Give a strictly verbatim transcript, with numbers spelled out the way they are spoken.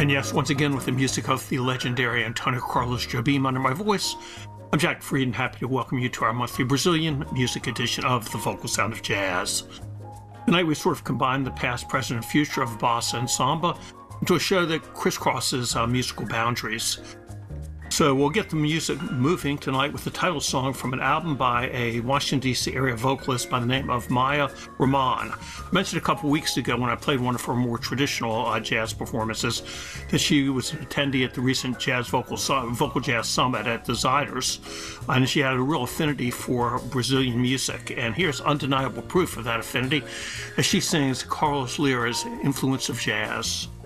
And yes, once again, with the music of the legendary Antonio Carlos Jobim under my voice, I'm Jack Frieden, happy to welcome you to our monthly Brazilian music edition of The Vocal Sound of Jazz. Tonight we sort of combine the past, present, and future of bossa and samba into a show that crisscrosses uh, musical boundaries. So we'll get the music moving tonight with the title song from an album by a Washington, D C area vocalist by the name of Maya Rahman. I mentioned a couple weeks ago when I played one of her more traditional uh, jazz performances that she was an attendee at the recent Jazz Vocal, Vocal Jazz Summit at the Zyders, and she had a real affinity for Brazilian music. And here's undeniable proof of that affinity as she sings Carlos Lyra's Influence of Jazz.